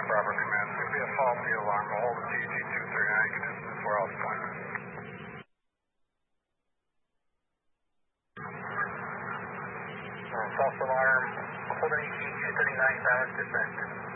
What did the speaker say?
proper command. It's going to be a faulty alarm. We'll hold the TG-239 condition as well as point. False alarm, holding TG-239, dispatch.